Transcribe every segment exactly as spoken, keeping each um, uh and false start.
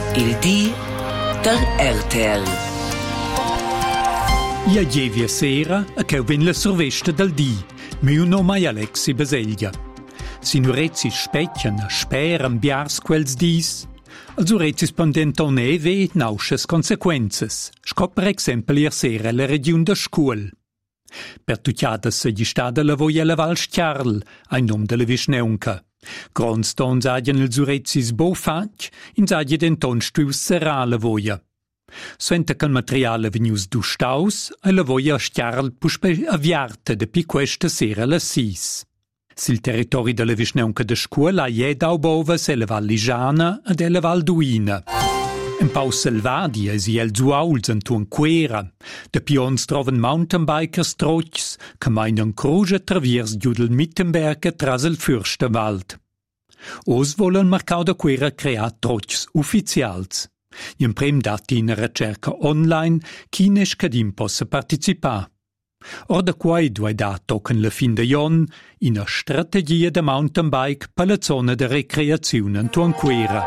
Il di der R T L. Ja gievia sera a che ven la sorvesta del di, mio nome è Alexi Baseglia. Sinurezzi specchian, speran biars quels dis, als urezzi spondenton eve nausches consequences, scop per exempel ier sera la region da scuol. Per tucciadas se gli stada la voia la Val Schiarl, ein nom de la Vischneunca. Gronston sagien els urezzis bo fac, in sagien denton stuus serà la voia. Suenta che il materiale venius du staus, e la voia a Schiarl puspe aviarte de pi questa sera la sis. Sil territori de la Vischneunca de scuola è dau bovas e la Val Ligiana ed e la Val Duina. En pau Selvadia si el zuauls en tuan quera. De pions troven mountainbikers trochs, che meinen cruja traviers giudel Mittenberge tras el Fürstenwald. Os volen marcau da quera crear trochs ufficials. In prem dati in ricerca online chines cadim possa participar. Or da quai duai dat tochen la fin de jon in a strategia de mountainbike per la zona de recreazione en tuan quera.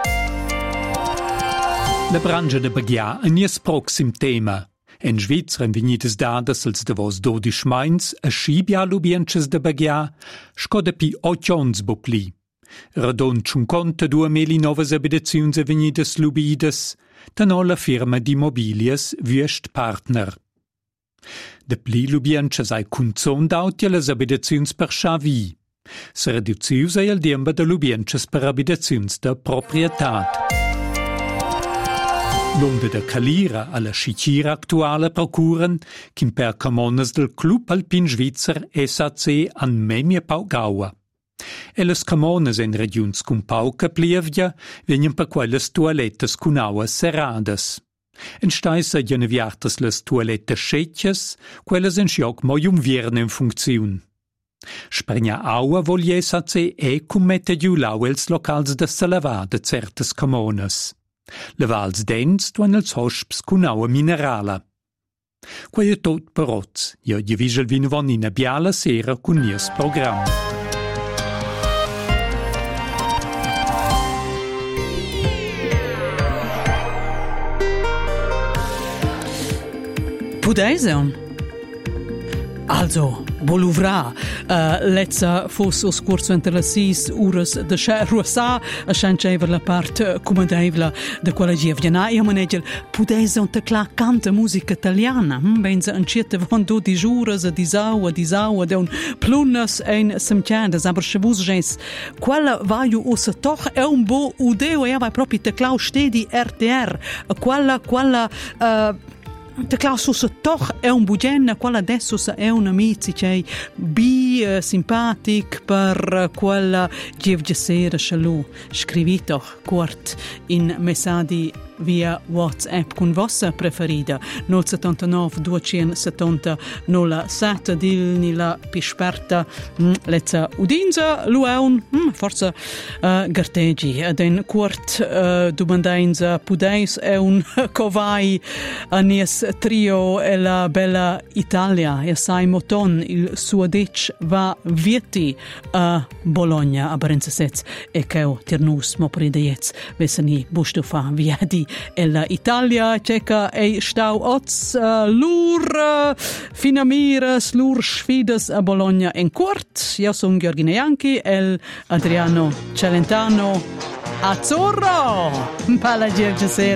La brangia de Baghia è nies proxim tema. En Svizzera vegnidas dadas als davos dodisch mains a scibia lubienches de Baghia, sco de pi otgions bopli. Radon cinquantadue mili novas abitaziuns vegnidas lubidas, tanò la firma d'immobilias Wüst Partner. De pli lubienches ai cunzon d'autia las abitaziuns per schavi. Se reduzius ai al diemba de lubienches per abitaziuns de proprietat. L'onda de Calira alla scicira actuale procuren ch'in per comonas del Club Alpin Svizzer S A C an memia Paugaua. E las comonas en regions cun pauca plievgia vegnan per quelles toalettes cun auas serradas. En stais agien aviartas las toalettes scetches, quelles en scioc moi un vierne in funziun. Spregna aua voglie S A C e cum mette giu lau els locals de salavà de certas comonas. Le vals dents duan els hosps cun aua minerala. Quai è tot per oz, io gli visel vinvon in a biala sera cun nies program. Pudeison. Also, boluvra, uh, lezza fosse os corso entre le sis uras de sche ruassa, a schanceva la part comandevla de quella gievna. Io manegel pudeison te cla canta musica italiana. Hm? Benza anciete von do di juras, di sau, di sau, de un plunas ein semtiadas, aber schebus gens. Quella vaiu os toch è un bo udeo e vai proprio te clau stedi R T R. Quella, quella, uh, Te clausus toch è un bugen, quella adesso è un amici che bi uh, simpatic per quella gievge sera shalou. Scrivi toch quart in messaggi via WhatsApp con vostra preferida nol settantanove duecentosettanta nolla sette dilni la pisperta mm, lezza udinza lueun mm, forza uh, gartegi den quart uh, domandainza pudeis è un covai anies trio e la bella Italia e sai moton il suo dec va vieti a Bologna a Barenzesez e che ternus moprideiez vesani bustofa viadi e la Italia ceca e stau oz uh, lur uh, finamiras lur sfidas a Bologna en quart. Io son Gheorghi Neanchi el Adriano Celentano Azzurro. Pala Gerge